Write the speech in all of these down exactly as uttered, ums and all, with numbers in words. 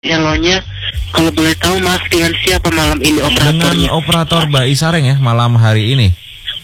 Halonya, kalau boleh tahu Mas dengan siapa malam ini operatornya? Dengan operator Mbak Isareng ya malam hari ini.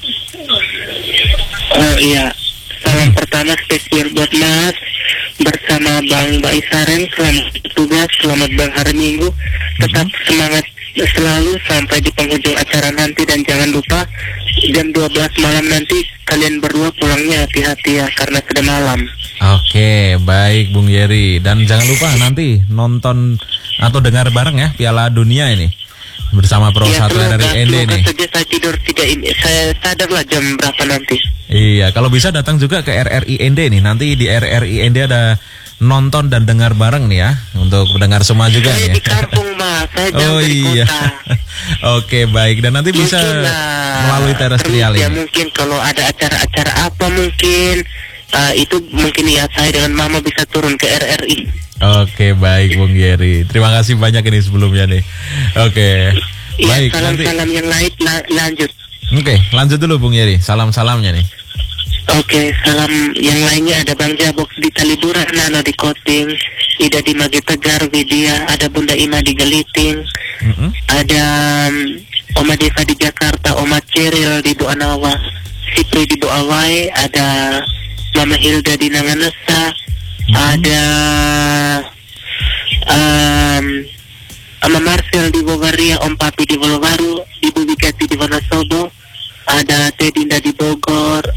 Oh iya, salam pertama spesial buat Mas bersama Bang Mbak Isareng. Selamat bertugas, selamat berhari Minggu. Tetap semangat selalu sampai di penghujung acara nanti, dan jangan lupa jam dua belas malam nanti kalian berdua pulangnya hati-hati ya karena sudah malam. Oke, baik Bung Yeri. Dan jangan lupa nanti nonton atau dengar bareng ya Piala Dunia ini bersama Pro ya, satu R R I N D nih. Saja saya tidur tidak ini, saya sadar lah jam berapa nanti. Iya, kalau bisa datang juga ke R R I N D nih. Nanti di R R I N D ada nonton dan dengar bareng nih ya, untuk mendengar semua juga saya nih. Di kampung Mas, saya jauh oh dari iya. kota. Oke, baik. Dan nanti bisa mungkin, uh, melalui terestrial ya, ini. mungkin kalau ada acara-acara apa mungkin uh, itu mungkin ya saya dengan Mama bisa turun ke R R I. Oke, baik Bung Yeri. Terima kasih banyak ini sebelumnya nih. Oke. Ya, baik, salam-salam nanti... yang lain la lanjut. Oke, lanjut dulu Bung Yeri. Salam-salamnya nih. Oke, salam yang lainnya ada Bang Jabok di Taliburan, Nano di Koting, Ida di Magitegar, Widya, ada Bunda Ima di Geliting, mm-hmm. ada um, Oma Deva di Jakarta, Oma Ceril di Bu Anawa, Sipri di Bu Awai, ada Mama Hilda di Nanganesa, mm-hmm. ada um, Ama Marcel di Bogaria, Om Papi di Bolobaru, Ibu Bikati di Wonosobo, ada Tedinda di Bogor,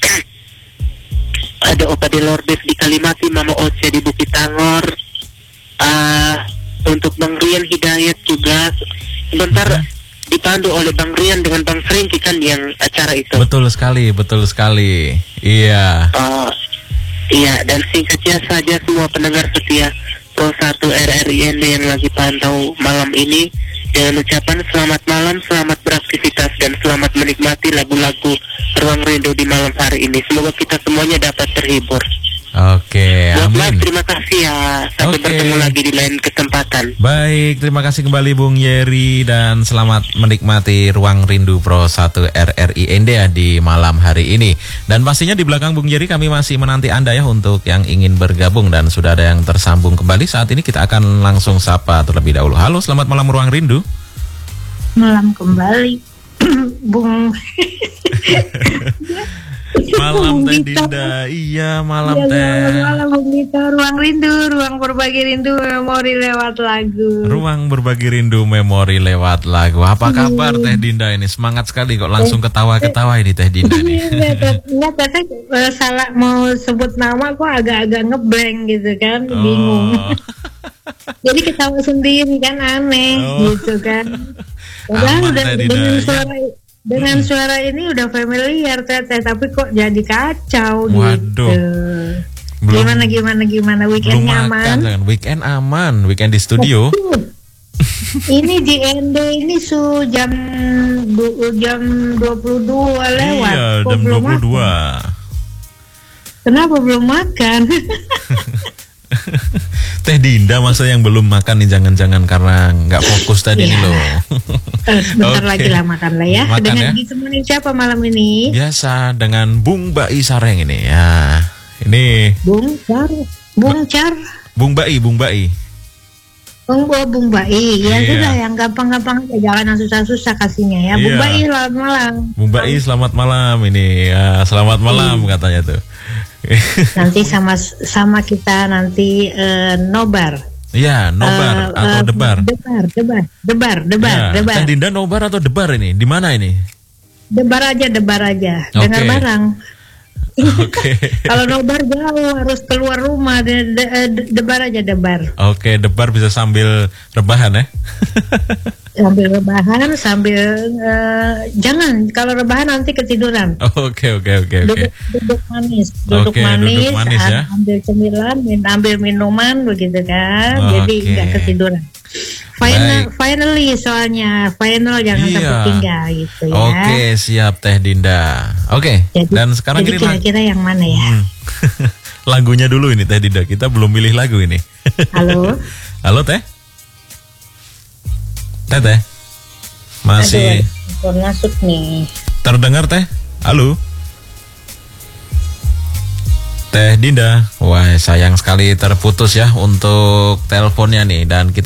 ada Opa di Lordes di Kalimati, Mama Oce di Bukit Tangor, uh, untuk Bang Rian Hidayat juga sebentar mm-hmm. dipandu oleh Bang Rian dengan Bang Franky kan yang acara itu. Betul sekali, betul sekali. Iya. Uh, iya, dan singkatnya saja semua pendengar setia Pro satu R R I N D yang lagi pantau malam ini, dengan ucapan selamat malam, selamat beraktivitas, dan selamat menikmati lagu-lagu Ruang Rindu di malam hari ini. Semoga kita semuanya dapat terhibur. Oke, amin. Terima kasih ya. Sampai Oke. bertemu lagi di lain kesempatan. Baik, terima kasih kembali Bung Yeri, dan selamat menikmati Ruang Rindu Pro satu R R I N D ya di malam hari ini. Dan pastinya di belakang Bung Yeri kami masih menanti Anda ya untuk yang ingin bergabung, dan sudah ada yang tersambung kembali. Saat ini kita akan langsung sapa terlebih dahulu. Halo, selamat malam Ruang Rindu. Malam kembali Bung. Malam Teh Dinda. Iya, malam ya, Teh. Malam Bung Dito. Ruang rindu, ruang berbagi rindu, memori lewat lagu. Ruang berbagi rindu, memori lewat lagu. Apa kabar Teh Dinda ini? Semangat sekali kok, langsung ketawa-ketawa ini Teh Dinda ini. Enggak, Teteh uh, salah mau sebut nama kok agak-agak ngeblank gitu kan, oh. bingung. Jadi ketawa sendiri kan aneh oh. gitu kan. Padahal udah dengan suara dengan hmm. suara ini udah familiar Teteh, tapi kok jadi kacau. Waduh. Gitu. Belum, gimana gimana gimana weekendnya aman? Makan, weekend aman, weekend di studio. Ini di N D ini su jam du, jam dua puluh dua lewat. Iya, kok jam dua puluh dua. Makan? Kenapa belum makan? Teh Dinda masa yang belum makan nih, jangan-jangan karena nggak fokus tadi yeah. nih loh. Sebentar okay. lagi lah makan lah ya. Makan dengan ya? Ditemenin siapa malam ini? Biasa dengan Bung Mbak Isareng ini ya. Ini Bung Car, Bung Car. Bung Bai, Bung Bai. Bung oh, Bung Bai, ya yeah. sudah yang gampang-gampang aja, jangan yang susah-susah kasihnya ya. Bung yeah. Bai selamat malam. Bung Bai selamat malam ini ya, selamat malam hmm. katanya tuh. Nanti sama sama kita nanti uh, nobar. Iya, nobar uh, atau uh, debar. Debar, debar, debar, debar, ya, debar. Teh Dinda nobar atau debar ini? Di mana ini? Debar aja, debar aja. Okay. Dengar barang. Oke. Okay. Kalau nobar jauh, harus keluar rumah. De, de, de, debar aja, debar. Oke, okay, debar bisa sambil rebahan ya. Sambil rebahan, sambil uh, jangan kalau rebahan nanti ketiduran. Oke oke oke oke. Duduk manis, duduk okay, manis, duduk manis ya? ambil cemilan, ambil minuman begitu kan, okay. jadi nggak ketiduran. Final, finally soalnya final jangan iya. sampai tinggal gitu ya. Oke okay, siap Teh Dinda. Oke. Okay. Dan sekarang jadi ini kira-kira yang mana ya? Hmm. Lagunya dulu ini Teh Dinda. Kita belum milih lagu ini. Halo. Halo Teh. Teh Teh. Masih. Aduh, masuk nih. Terdengar Teh? Halo. Teh Dinda, wah sayang sekali terputus ya untuk teleponnya nih, dan kita